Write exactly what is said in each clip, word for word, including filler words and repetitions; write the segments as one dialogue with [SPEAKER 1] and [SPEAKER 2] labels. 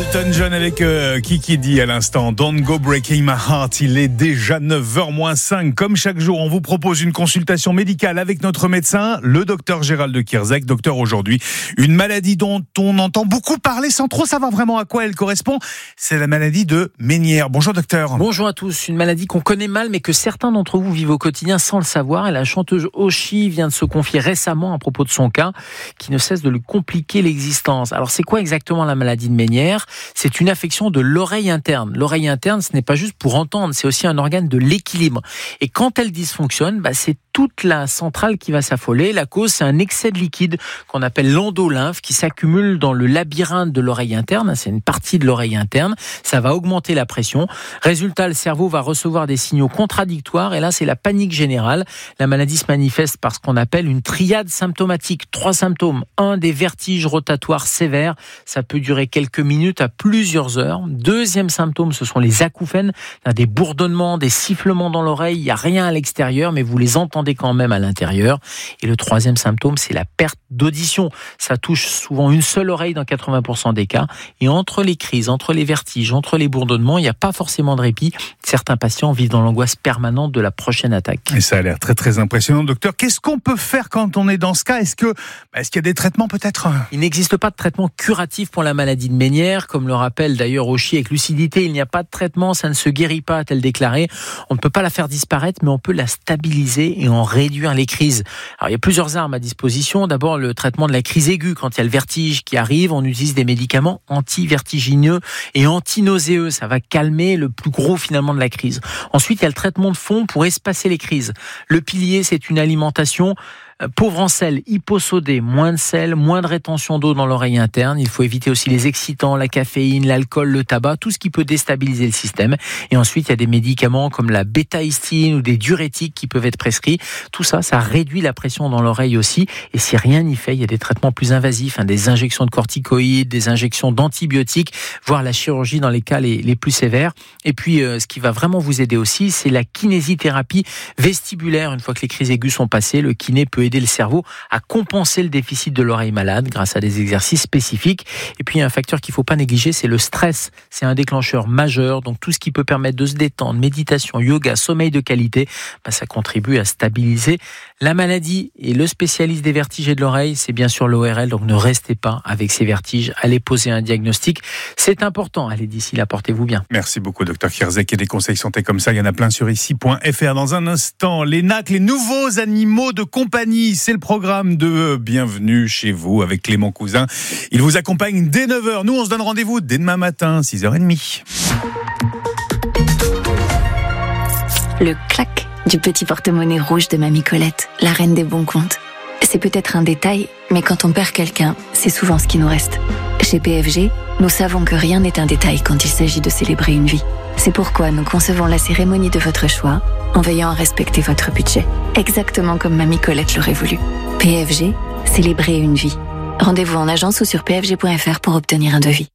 [SPEAKER 1] Elton John avec euh, Kiki D à l'instant. Don't go breaking my heart. Il est déjà neuf heures moins cinq. Comme chaque jour, on vous propose une consultation médicale avec notre médecin, le docteur Gérald de Kierzek. Docteur, aujourd'hui, une maladie dont on entend beaucoup parler sans trop savoir vraiment à quoi elle correspond. C'est la maladie de Ménière. Bonjour docteur.
[SPEAKER 2] Bonjour à tous. Une maladie qu'on connaît mal mais que certains d'entre vous vivent au quotidien sans le savoir. Et la chanteuse Oshi vient de se confier récemment à propos de son cas qui ne cesse de lui compliquer l'existence. Alors c'est quoi exactement la maladie de Ménière ? C'est une affection de l'oreille interne. L'oreille interne, ce n'est pas juste pour entendre, c'est aussi un organe de l'équilibre. Et quand elle dysfonctionne, bah, c'est toute la centrale qui va s'affoler. La cause, c'est un excès de liquide qu'on appelle l'endolymphe qui s'accumule dans le labyrinthe de l'oreille interne. C'est une partie de l'oreille interne. Ça va augmenter la pression. Résultat, le cerveau va recevoir des signaux contradictoires et là, c'est la panique générale. La maladie se manifeste par ce qu'on appelle une triade symptomatique. Trois symptômes. Un, des vertiges rotatoires sévères. Ça peut durer quelques minutes à plusieurs heures. Deuxième symptôme, ce sont les acouphènes. Des bourdonnements, des sifflements dans l'oreille. Il n'y a rien à l'extérieur, mais vous les entendez quand même à l'intérieur. Et le troisième symptôme, c'est la perte d'audition. Ça touche souvent une seule oreille dans quatre-vingts pour cent des cas. Et entre les crises, entre les vertiges, entre les bourdonnements, il n'y a pas forcément de répit. Certains patients vivent dans l'angoisse permanente de la prochaine attaque.
[SPEAKER 1] Et ça a l'air très très impressionnant, docteur. Qu'est-ce qu'on peut faire quand on est dans ce cas ? Est-ce que, est-ce qu'il y a des traitements peut-être ?
[SPEAKER 2] Il n'existe pas de traitement curatif pour la maladie de Ménière. Comme le rappelle d'ailleurs Oshi avec lucidité, il n'y a pas de traitement, ça ne se guérit pas, a-t-elle déclaré. On ne peut pas la faire disparaître, mais on peut la stabiliser et en réduire les crises. Alors, il y a plusieurs armes à disposition. D'abord, le traitement de la crise aiguë. Quand il y a le vertige qui arrive, on utilise des médicaments anti-vertigineux et anti-nauséeux. Ça va calmer le plus gros finalement de la crise. Ensuite, il y a le traitement de fond pour espacer les crises. Le pilier, c'est une alimentation pauvre en sel, hyposodé, moins de sel, moins de rétention d'eau dans l'oreille interne. Il faut éviter aussi les excitants, la caféine, l'alcool, le tabac, tout ce qui peut déstabiliser le système. Et ensuite, il y a des médicaments comme la bétaïstine ou des diurétiques qui peuvent être prescrits. Tout ça, ça réduit la pression dans l'oreille aussi. Et si rien n'y fait, il y a des traitements plus invasifs, hein, des injections de corticoïdes, des injections d'antibiotiques, voire la chirurgie dans les cas les, les plus sévères. Et puis, euh, ce qui va vraiment vous aider aussi, c'est la kinésithérapie vestibulaire. Une fois que les crises aiguës sont passées, le kiné peut aider le cerveau à compenser le déficit de l'oreille malade grâce à des exercices spécifiques. Et puis, il y a un facteur qu'il ne faut pas négliger, c'est le stress. C'est un déclencheur majeur. Donc, tout ce qui peut permettre de se détendre, méditation, yoga, sommeil de qualité, bah, ça contribue à stabiliser la maladie. Et le spécialiste des vertiges et de l'oreille, c'est bien sûr l'O R L. Donc, ne restez pas avec ces vertiges. Allez poser un diagnostic. C'est important. Allez, d'ici là, portez-vous bien.
[SPEAKER 1] Merci beaucoup, docteur Kierzek. Et des conseils santé comme ça, il y en a plein sur ici point f r. Dans un instant, les N A C, les nouveaux animaux de compagnie. C'est le programme de Bienvenue chez vous avec Clément Cousin. Il vous accompagne dès neuf heures. Nous, on se donne rendez-vous dès demain matin, six heures trente.
[SPEAKER 3] Le clac du petit porte-monnaie rouge de Mamie Colette, la reine des bons comptes. C'est peut-être un détail, mais quand on perd quelqu'un, c'est souvent ce qui nous reste. Chez P F G, nous savons que rien n'est un détail quand il s'agit de célébrer une vie. C'est pourquoi nous concevons la cérémonie de votre choix en veillant à respecter votre budget. Exactement comme Mamie Colette l'aurait voulu. P F G, célébrer une vie. Rendez-vous en agence ou sur p f g point f r pour obtenir un devis.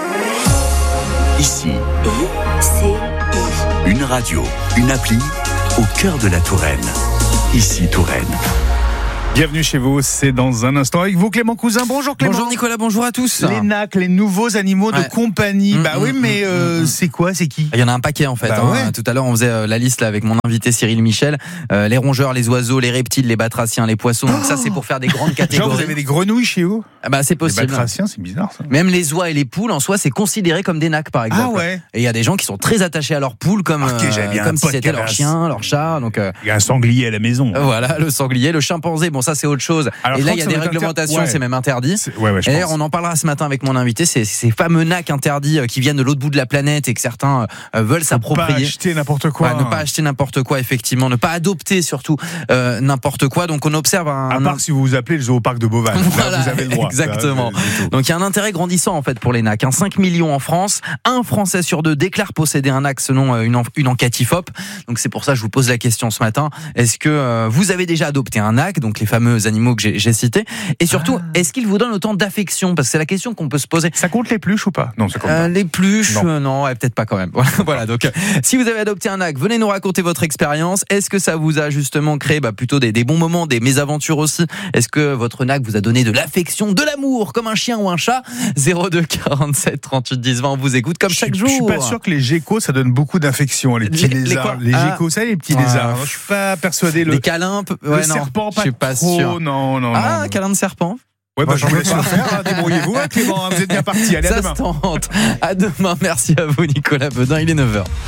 [SPEAKER 4] Ici,
[SPEAKER 3] I C I.
[SPEAKER 4] une radio, une appli au cœur de la Touraine. Ici Touraine.
[SPEAKER 1] Bienvenue chez vous, c'est dans un instant avec vous Clément Cousin. Bonjour Clément.
[SPEAKER 5] Bonjour Nicolas, bonjour à tous.
[SPEAKER 1] Les N A C, les nouveaux animaux
[SPEAKER 5] ouais.
[SPEAKER 1] de compagnie.
[SPEAKER 5] Mmh,
[SPEAKER 1] bah oui,
[SPEAKER 5] mmh,
[SPEAKER 1] mais euh,
[SPEAKER 5] mmh.
[SPEAKER 1] c'est quoi, c'est qui ?
[SPEAKER 5] Il y en a un paquet en fait.
[SPEAKER 1] Bah
[SPEAKER 5] hein.
[SPEAKER 1] ouais.
[SPEAKER 5] Tout à l'heure, on faisait euh, la liste là, avec mon invité Cyril Michel. Euh, les rongeurs, les oiseaux, les reptiles, les batraciens, les poissons. Donc
[SPEAKER 1] oh
[SPEAKER 5] ça, c'est pour faire des grandes catégories.
[SPEAKER 1] Genre, vous avez des grenouilles chez vous ?
[SPEAKER 5] Ah bah, c'est possible.
[SPEAKER 1] Les batraciens, c'est bizarre ça.
[SPEAKER 5] Même les oies et les poules en soi, c'est considéré comme des N A C par exemple.
[SPEAKER 1] Ah ouais.
[SPEAKER 5] Et il y a des gens qui sont très attachés à leurs poules comme,
[SPEAKER 1] Ok, j'avais bien
[SPEAKER 5] euh, comme
[SPEAKER 1] un
[SPEAKER 5] si
[SPEAKER 1] pote
[SPEAKER 5] c'était
[SPEAKER 1] qui
[SPEAKER 5] leur
[SPEAKER 1] avait un-
[SPEAKER 5] chien, leur chat. Donc euh,
[SPEAKER 1] Il y a un sanglier à la maison.
[SPEAKER 5] voilà, le sanglier, le chimpanzé. Bon, ça c'est autre chose.
[SPEAKER 1] Alors,
[SPEAKER 5] et
[SPEAKER 1] je
[SPEAKER 5] là,
[SPEAKER 1] crois
[SPEAKER 5] il y a
[SPEAKER 1] que
[SPEAKER 5] des
[SPEAKER 1] ça doit être
[SPEAKER 5] réglementations,
[SPEAKER 1] inter- ouais.
[SPEAKER 5] c'est même interdit.
[SPEAKER 1] C'est- Ouais, ouais, je
[SPEAKER 5] Et
[SPEAKER 1] pense.
[SPEAKER 5] d'ailleurs, on en parlera ce matin avec mon invité. C'est ces fameux N A C interdits euh, qui viennent de l'autre bout de la planète et que certains euh, veulent
[SPEAKER 1] Pas
[SPEAKER 5] s'approprier.
[SPEAKER 1] acheter n'importe quoi.
[SPEAKER 5] Ouais, ne pas acheter n'importe quoi, effectivement, ne pas adopter surtout euh, n'importe quoi. Donc on observe un,
[SPEAKER 1] À
[SPEAKER 5] un-
[SPEAKER 1] part si vous vous appelez le zooparc de Beauval. Là,
[SPEAKER 5] Voilà,
[SPEAKER 1] vous avez le droit.
[SPEAKER 5] exactement.
[SPEAKER 1] Ça, c'est tout.
[SPEAKER 5] Donc il y a un intérêt grandissant en fait pour les N A C. Hein. cinq millions en France, un Français sur deux déclare posséder un N A C selon euh, une, en- une enquête I F O P. Donc c'est pour ça que je vous pose la question ce matin. Est-ce que euh, vous avez déjà adopté un N A C, donc les fameux fameux animaux que j'ai, j'ai cités. Et surtout, ah. est-ce qu'ils vous donnent autant d'affection ? Parce que c'est la question qu'on peut se poser.
[SPEAKER 1] Ça compte les pluches ou pas ? Non, ça compte
[SPEAKER 5] euh,
[SPEAKER 1] pas.
[SPEAKER 5] Les pluches,
[SPEAKER 1] non,
[SPEAKER 5] euh, non ouais, peut-être pas quand même. Voilà, donc si vous avez adopté un nag, venez nous raconter votre expérience. Est-ce que ça vous a justement créé bah, plutôt des, des bons moments, des mésaventures aussi ? Est-ce que votre nag vous a donné de l'affection, de l'amour, comme un chien ou un chat ? zéro deux quarante-sept trente-huit dix vingt, on vous écoute comme
[SPEAKER 1] je,
[SPEAKER 5] chaque jour.
[SPEAKER 1] Je suis pas sûr que les geckos, ça donne beaucoup d'affection, les petits les, lézards. Les, les ah. geckos, ça, les petits ah. lézards. Je suis pas persuadé. Le,
[SPEAKER 5] les câlins, ouais,
[SPEAKER 1] le
[SPEAKER 5] non,
[SPEAKER 1] serpent, pas
[SPEAKER 5] je suis pas
[SPEAKER 1] trop.
[SPEAKER 5] sûr.
[SPEAKER 1] Non, non,
[SPEAKER 5] ah,
[SPEAKER 1] non.
[SPEAKER 5] câlin de serpent.
[SPEAKER 1] Ouais, bah, j'en laisse le faire, hein, débrouillez-vous, hein, Clément, vous êtes bien parti. Allez,
[SPEAKER 5] ça
[SPEAKER 1] à demain.
[SPEAKER 5] Se tente. À demain, merci à vous, Nicolas Beudin, il est neuf heures.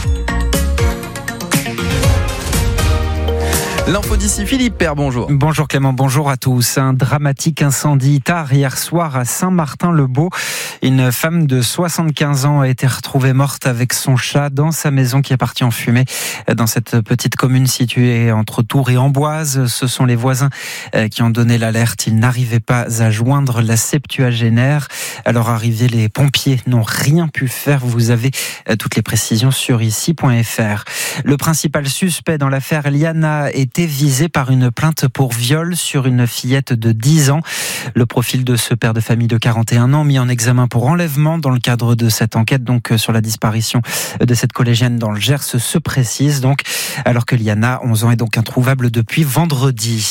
[SPEAKER 5] L'info d'ici, Philippe Père, bonjour.
[SPEAKER 6] Bonjour Clément, bonjour à tous. Un dramatique incendie tard hier soir à Saint-Martin-le-Beau. Une femme de soixante-quinze ans a été retrouvée morte avec son chat dans sa maison qui est partie en fumée. Dans cette petite commune située entre Tours et Amboise, ce sont les voisins qui ont donné l'alerte. Ils n'arrivaient pas à joindre la septuagénaire. À leur arrivée, les pompiers n'ont rien pu faire. Vous avez toutes les précisions sur ici point f r. Le principal suspect dans l'affaire Liana était visé par une plainte pour viol sur une fillette de dix ans. Le profil de ce père de famille de quarante et un ans mis en examen pour enlèvement dans le cadre de cette enquête donc sur la disparition de cette collégienne dans le Gers se précise donc alors que Liana, onze ans, est donc introuvable depuis vendredi.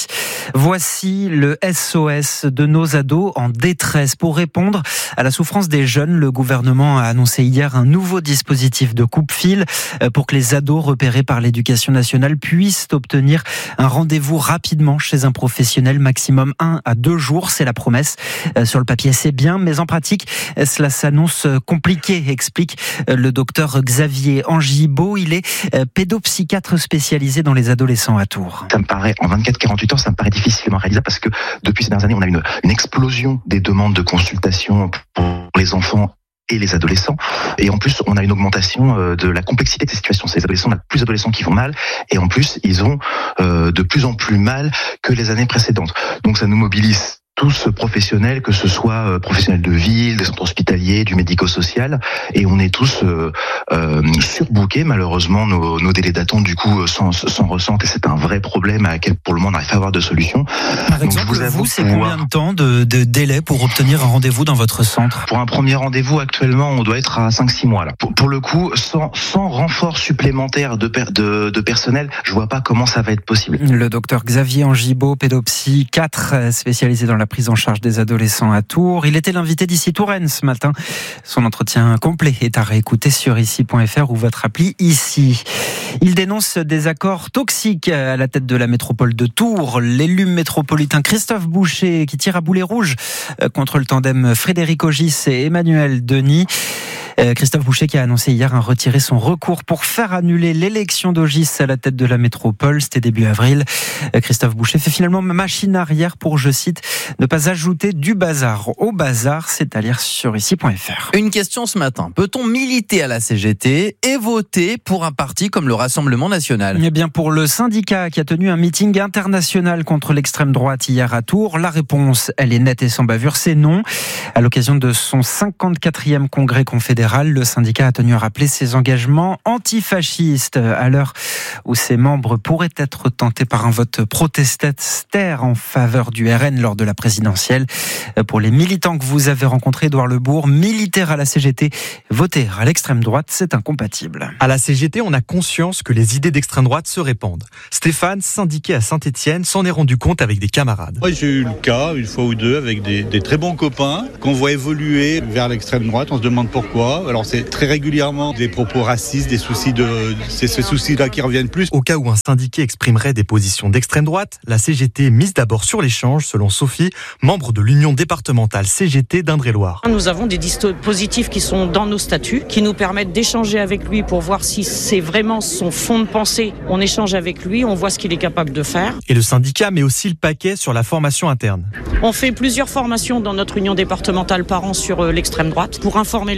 [SPEAKER 6] Voici le S O S de nos ados en détresse. Pour répondre à la souffrance des jeunes, le gouvernement a annoncé hier un nouveau dispositif de coupe-fil pour que les ados repérés par l'éducation nationale puissent obtenir un rendez-vous rapidement chez un professionnel, maximum un à deux jours, c'est la promesse. Sur le papier, c'est bien, mais en pratique, cela s'annonce compliqué, explique le docteur Xavier Angibault. Il est pédopsychiatre spécialisé dans les adolescents à Tours.
[SPEAKER 7] Ça me paraît, en vingt-quatre à quarante-huit heures, ça me paraît difficilement réalisable parce que depuis ces dernières années, on a une, une explosion des demandes de consultation pour les enfants et les adolescents. Et en plus, on a une augmentation de la complexité de ces situations. Ces adolescents, on a plus d'adolescents qui vont mal, et en plus, ils ont euh, de plus en plus mal que les années précédentes. Donc ça nous mobilise tous professionnels, que ce soit professionnels de ville, des centres hospitaliers, du médico-social, et on est tous euh, euh, surbookés. Malheureusement, nos, nos délais d'attente du coup s'en, s'en ressentent, et c'est un vrai problème à laquelle pour le moment on n'arrive pas à avoir de solution.
[SPEAKER 6] Par exemple, donc, je vous, avoue, vous c'est pouvoir... combien de temps de, de délai pour obtenir un rendez-vous dans votre centre ?
[SPEAKER 7] Pour un premier rendez-vous, actuellement, on doit être à cinq six mois là. Pour, pour le coup, sans, sans renfort supplémentaire de, per, de, de personnel, je vois pas comment ça va être possible.
[SPEAKER 6] Le docteur Xavier Angibault, pédopsychiatre spécialisé dans la prise en charge des adolescents à Tours. Il était l'invité d'Ici Touraine ce matin. Son entretien complet est à réécouter sur ici point f r ou votre appli Ici. Il dénonce des accords toxiques à la tête de la métropole de Tours. L'élu métropolitain Christophe Boucher qui tire à boulet rouge contre le tandem Frédéric Ogis et Emmanuel Denis. Christophe Boucher qui a annoncé hier un retirer son recours pour faire annuler l'élection d'Ogis à la tête de la métropole. C'était début avril. Christophe Boucher fait finalement machine arrière pour, je cite, ne pas ajouter du bazar au bazar. C'est à lire sur ici point f r.
[SPEAKER 5] Une question ce matin. Peut-on militer à la C G T et voter pour un parti comme le Rassemblement National ?
[SPEAKER 6] Eh bien, pour le syndicat qui a tenu un meeting international contre l'extrême droite hier à Tours, la réponse, elle est nette et sans bavure, c'est non. À l'occasion de son cinquante-quatrième congrès confédéral, le syndicat a tenu à rappeler ses engagements antifascistes à l'heure où ses membres pourraient être tentés par un vote protestataire en faveur du R N lors de la présidentielle. Pour les militants que vous avez rencontrés, Édouard Lebourg, militaire à la C G T, voter à l'extrême droite, c'est incompatible.
[SPEAKER 8] À la C G T, on a conscience que les idées d'extrême droite se répandent. Stéphane, syndiqué à Saint-Étienne, s'en est rendu compte avec des camarades.
[SPEAKER 9] Moi, j'ai eu le cas, une fois ou deux, avec des, des très bons copains qu'on voit évoluer vers l'extrême droite. On se demande pourquoi. Alors c'est très régulièrement des propos racistes, des soucis de, c'est ces soucis-là qui reviennent plus.
[SPEAKER 8] Au cas où un syndiqué exprimerait des positions d'extrême droite, la C G T mise d'abord sur l'échange, selon Sophie, membre de l'Union départementale C G T d'Indre-et-Loire.
[SPEAKER 10] Nous avons des dispositifs qui sont dans nos statuts, qui nous permettent d'échanger avec lui pour voir si c'est vraiment son fond de pensée. On échange avec lui, on voit ce qu'il est capable de faire.
[SPEAKER 8] Et le syndicat met aussi le paquet sur la formation interne.
[SPEAKER 10] On fait plusieurs formations dans notre union départementale par an sur l'extrême droite pour informer les camarades.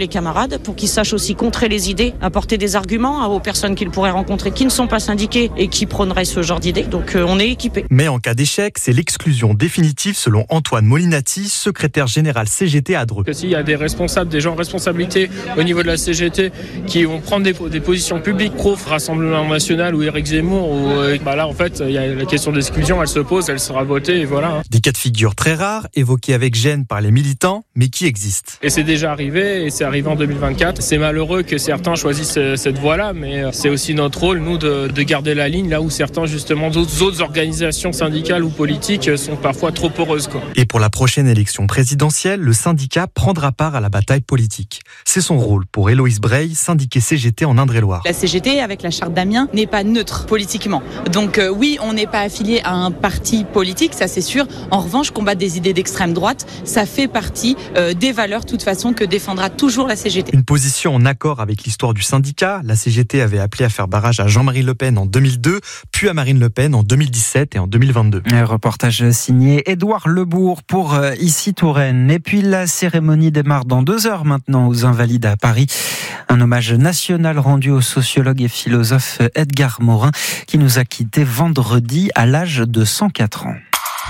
[SPEAKER 10] méthode pour qu'ils sachent aussi contrer les idées, apporter des arguments aux personnes qu'ils pourraient rencontrer qui ne sont pas syndiquées et qui prôneraient ce genre d'idées. Donc euh, on est équipés.
[SPEAKER 8] Mais en cas d'échec, c'est l'exclusion définitive selon Antoine Molinati, secrétaire général C G T à Dreux.
[SPEAKER 11] Que s'il y a des responsables, des gens en responsabilité au niveau de la C G T qui vont prendre des, des positions publiques pro Rassemblement National ou Éric Zemmour, ou, euh, bah là en fait il y a la question d'exclusion, elle se pose, elle sera votée et voilà.
[SPEAKER 8] Des cas de figure très rares, évoqués avec gêne par les militants, mais qui existent.
[SPEAKER 11] Et c'est déjà arrivé, et c'est arrivé en deux mille vingt-quatre. C'est malheureux que certains choisissent cette voie-là, mais c'est aussi notre rôle, nous, de, de garder la ligne là où certains, justement, d'autres autres organisations syndicales ou politiques sont parfois trop poreuses, quoi.
[SPEAKER 8] Et pour la prochaine élection présidentielle, le syndicat prendra part à la bataille politique. C'est son rôle pour Héloïse Breil, syndiquée C G T en Indre-et-Loire.
[SPEAKER 12] La C G T, avec la charte d'Amiens, n'est pas neutre politiquement. Donc euh, oui, on n'est pas affilié à un parti politique, ça c'est sûr. En revanche, combattre des idées d'extrême droite, ça fait partie euh, des valeurs, de toute façon, que défendra toujours la C G T.
[SPEAKER 8] Une position en accord avec l'histoire du syndicat. La C G T avait appelé à faire barrage à Jean-Marie Le Pen en deux mille deux, puis à Marine Le Pen en deux mille dix-sept et en deux mille vingt-deux.
[SPEAKER 6] Un reportage signé Édouard Lebourg pour euh, Ici Touraine. Et puis la cérémonie démarre dans deux heures maintenant aux Invalides à Paris. Un hommage national rendu au sociologue et philosophe Edgar Morin qui nous a quittés vendredi à l'âge de cent quatre ans.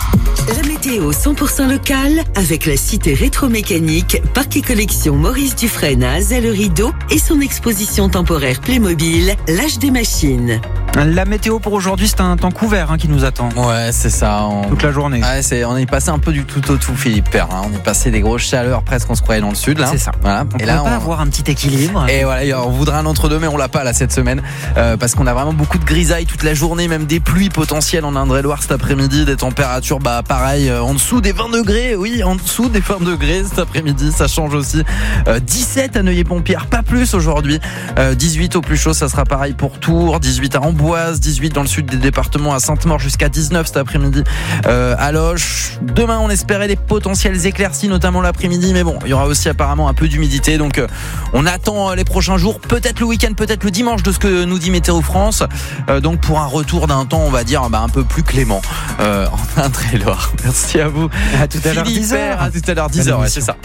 [SPEAKER 13] La météo cent pour cent locale avec la cité rétromécanique, parc et collection Maurice Dufresne à Azay-le-Rideau et son exposition temporaire Playmobil, l'âge des machines.
[SPEAKER 6] La météo pour aujourd'hui, c'est un temps couvert hein, qui nous attend.
[SPEAKER 5] Ouais, c'est ça. On...
[SPEAKER 6] Toute la journée.
[SPEAKER 5] Ouais, c'est... On est passé un peu du tout au tout, Philippe Père. Hein. On est passé des grosses chaleurs, presque on se croyait dans le sud. Là.
[SPEAKER 6] C'est ça.
[SPEAKER 5] Voilà.
[SPEAKER 6] On
[SPEAKER 5] et
[SPEAKER 6] peut
[SPEAKER 5] là,
[SPEAKER 6] pas
[SPEAKER 5] on...
[SPEAKER 6] avoir un petit équilibre.
[SPEAKER 5] Et voilà, on voudrait un entre-deux, mais on l'a pas là cette semaine. Euh, parce qu'on a vraiment beaucoup de grisailles toute la journée, même des pluies potentielles en Indre-et-Loire cet après-midi, des températures, bah pareil, euh, en dessous des vingt degrés. Oui, en dessous des vingt degrés cet après-midi, ça change aussi. Euh, dix-sept à Neuilly-Pompierre, pas plus aujourd'hui. Euh, dix-huit au plus chaud, ça sera pareil pour Tours. dix-huit à Amboise, dix-huit dans le sud des départements, à Sainte-Maure jusqu'à dix-neuf cet après-midi euh, à Loches. Demain on espérait des potentielles éclaircies, notamment l'après-midi, mais bon, il y aura aussi apparemment un peu d'humidité, donc euh, on attend euh, les prochains jours, peut-être le week-end, peut-être le dimanche, de ce que nous dit Météo France, euh, donc pour un retour d'un temps, on va dire, bah, un peu plus clément euh, en Indre-et-Loire. Merci à vous.
[SPEAKER 6] À tout à l'heure dix heures.
[SPEAKER 5] À tout à l'heure dix heures, ouais, c'est ça.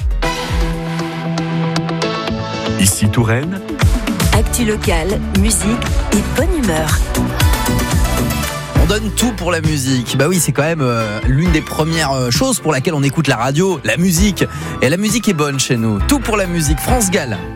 [SPEAKER 4] Ici Touraine.
[SPEAKER 13] Actu locale, musique et bonne humeur.
[SPEAKER 5] On donne tout pour la musique. Bah oui, c'est quand même euh, l'une des premières euh, choses pour laquelle on écoute la radio, la musique. Et la musique est bonne chez nous. Tout pour la musique. France Gall.